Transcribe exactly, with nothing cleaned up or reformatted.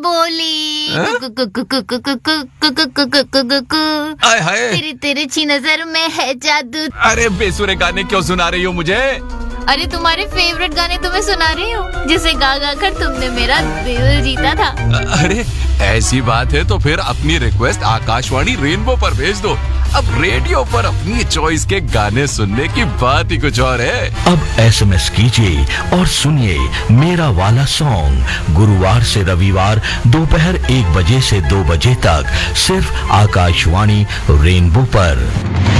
बोली आय हाय, तेरी तेरी ची नजर में है जादू। अरे बेसुरे गाने क्यों सुना रही हो मुझे? अरे तुम्हारे फेवरेट गाने तुम्हें सुना रही हूँ, जिसे गा गा कर तुमने मेरा दिल जीता था। अरे ऐसी बात है तो फिर अपनी रिक्वेस्ट आकाशवाणी रेनबो पर भेज दो। अब रेडियो पर अपनी चॉइस के गाने सुनने की बात ही कुछ और है। अब एसएमएस कीजिए और सुनिए मेरा वाला सॉन्ग गुरुवार से रविवार दोपहर एक बजे से दो बजे तक सिर्फ आकाशवाणी रेनबो पर।